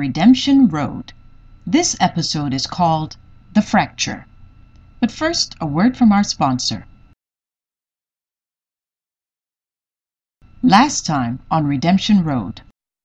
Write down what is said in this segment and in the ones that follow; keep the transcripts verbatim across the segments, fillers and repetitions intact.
Redemption Road. This episode is called The Fracture. But first, a word from our sponsor. Last time on Redemption Road.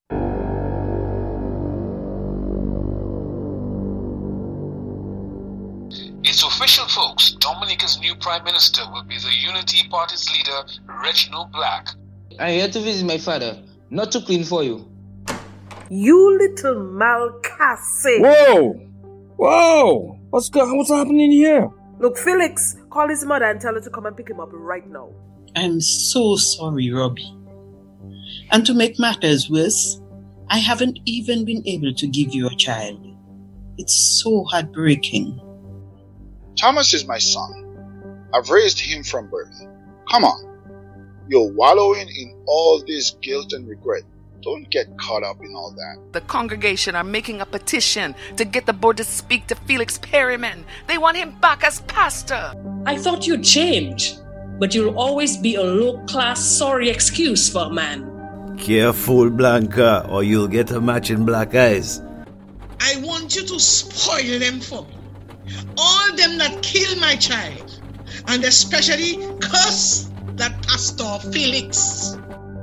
It's official, folks. Dominica's new Prime Minister will be the Unity Party's leader, Reginald Black. I'm here to visit my father, not to clean for you. You little Malcase. Whoa! Whoa! What's go- What's happening here? Look, Felix, call his mother and tell her to come and pick him up right now. I'm so sorry, Robbie. And to make matters worse, I haven't even been able to give you a child. It's so heartbreaking. Thomas is my son. I've raised him from birth. Come on. You're wallowing in all this guilt and regret. Don't get caught up in all that. The congregation are making a petition to get the board to speak to Felix Perryman. They want him back as pastor. I thought you'd change, but you'll always be a low-class sorry excuse for a man. Careful, Blanca, or you'll get a match in black eyes. I want you to spoil them for me. All them that kill my child, and especially curse that Pastor Felix.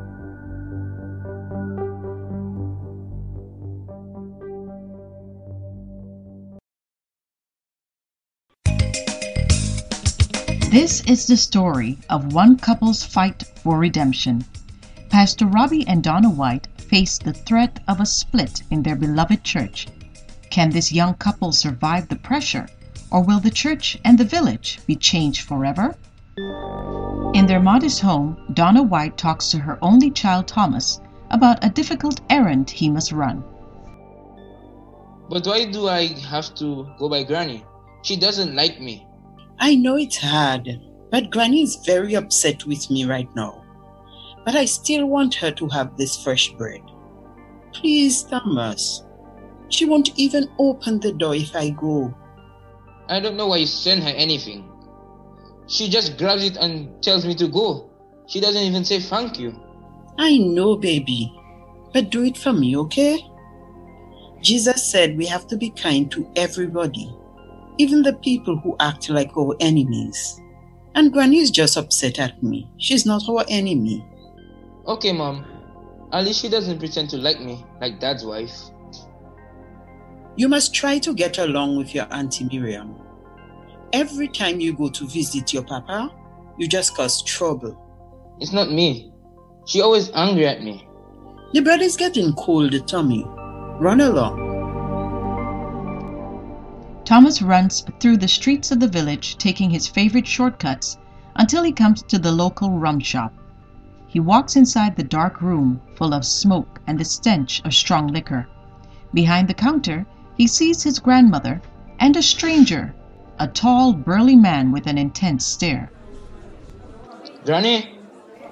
This is the story of one couple's fight for redemption. Pastor Robbie and Donna White face the threat of a split in their beloved church. Can this young couple survive the pressure, or will the church and the village be changed forever? In their modest home, Donna White talks to her only child Thomas about a difficult errand he must run. But why do I have to go by Granny? She doesn't like me. I know it's hard, but Granny is very upset with me right now. But I still want her to have this fresh bread. Please, Thomas. She won't even open the door if I go. I don't know why you send her anything. She just grabs it and tells me to go. She doesn't even say thank you. I know, baby. But do it for me, okay? Jesus said we have to be kind to everybody, even the people who act like our enemies. And Granny is just upset at me. She's not our enemy. Okay, Mom. At least she doesn't pretend to like me, like Dad's wife. You must try to get along with your Auntie Miriam. Every time you go to visit your papa, you just cause trouble. It's not me. She always angry at me. The bread is getting cold, Tommy. Run along. Thomas runs through the streets of the village, taking his favorite shortcuts until he comes to the local rum shop. He walks inside the dark room full of smoke and the stench of strong liquor. Behind the counter, he sees his grandmother and a stranger, a tall, burly man with an intense stare. Granny?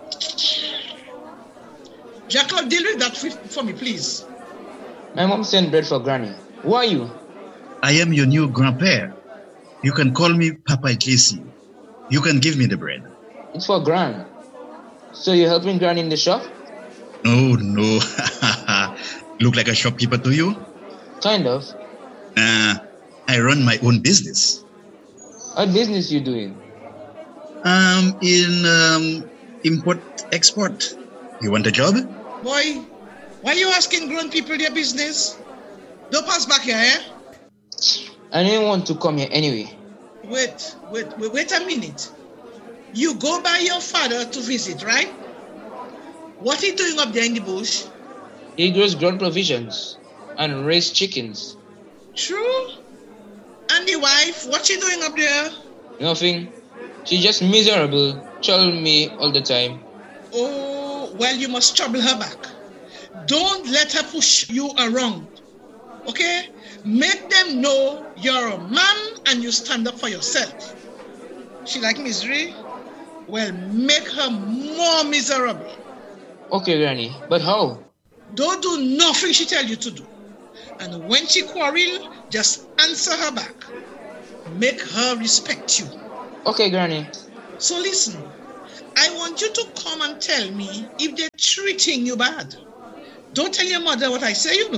Jacob, deal with that for me, please. My mom sent bread for Granny. Who are you? I am your new grandpère. You can call me Papa Casey. You can give me the bread. It's for Gran. So you're helping Gran in the shop? No, no. Look like a shopkeeper to you? Kind of. Uh, I run my own business. What business you doing? Um, in um, import-export. You want a job? Boy, why are you asking grown people their business? Don't pass back here, eh? I didn't want to come here anyway. Wait, wait, wait, wait a minute. You go by your father to visit, right? What are you doing up there in the bush? He grows grown provisions and raise chickens. True. And the wife, what's she doing up there? Nothing. She's just miserable, trouble me all the time. Oh, well, you must trouble her back. Don't let her push you around. Okay? Make them know you're a man and you stand up for yourself. She like misery? Well, make her more miserable. Okay, Granny, but how? Don't do nothing she tell you to do. And when she quarrel, just answer her back. Make her respect you. Okay, Granny. So listen, I want you to come and tell me if they're treating you bad. Don't tell your mother what I say, you know.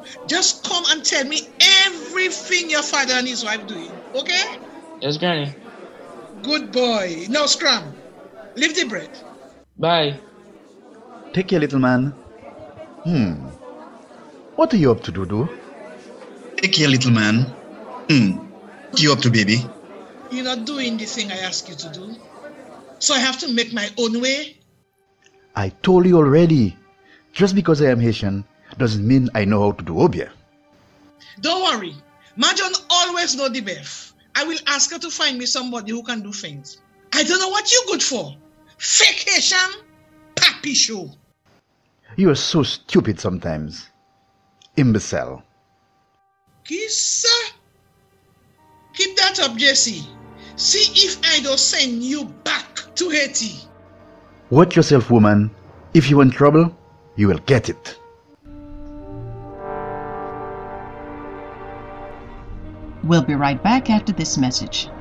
Just come and tell me everything your father and his wife doing, okay? Yes, Granny. Good boy. Now, Scram, leave the bread. Bye. Take care, little man. Hmm. What are you up to, Dudu? Take care, little man. Hmm. What are you up to, baby? You're not doing the thing I ask you to do. So I have to make my own way. I told you already. Just because I am Haitian doesn't mean I know how to do Obia. Don't worry. Majon always know the best. I will ask her to find me somebody who can do things. I don't know what you're good for. Fake Haitian, papi show. You are so stupid sometimes. Imbecile. Kisa. Keep that up, Jesse. See if I don't send you back to Haiti. Watch yourself, woman. If you want trouble, you will get it. We'll be right back after this message.